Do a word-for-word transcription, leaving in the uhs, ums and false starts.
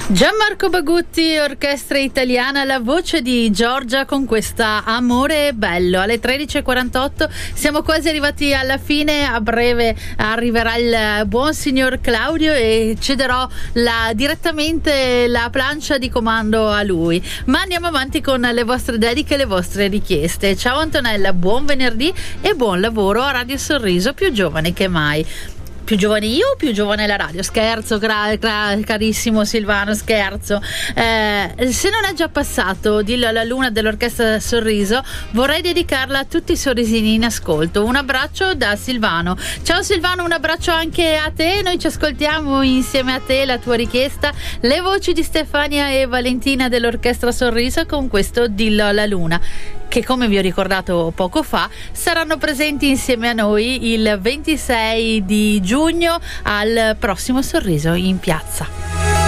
Gianmarco Bagutti, orchestra italiana, la voce di Giorgia con questa Amore Bello. Alle tredici e quarantotto siamo quasi arrivati alla fine, a breve arriverà il buon signor Claudio e cederò la, direttamente la plancia di comando a lui. Ma andiamo avanti con le vostre dediche e le vostre richieste. Ciao Antonella, buon venerdì e buon lavoro a Radio Sorriso, più giovane che mai. Più giovane io o più giovane la radio? Scherzo, gra- gra- carissimo Silvano, scherzo. Eh, se non è già passato, dillo alla luna dell'orchestra Sorriso, vorrei dedicarla a tutti i sorrisini in ascolto. Un abbraccio da Silvano. Ciao Silvano, un abbraccio anche a te. Noi ci ascoltiamo insieme a te la tua richiesta, le voci di Stefania e Valentina dell'orchestra Sorriso con questo Dillo alla luna, che come vi ho ricordato poco fa saranno presenti insieme a noi il ventisei di giugno al prossimo Sorriso in piazza.